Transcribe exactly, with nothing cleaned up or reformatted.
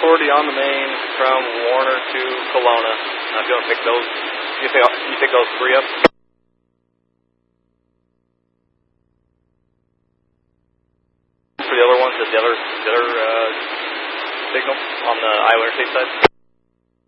forty on the main from Warner to Kelowna. Uh, if you want to pick those, you pick, you pick those three up. For the other ones, the other, the other uh, signal on the Iowa Interstate side.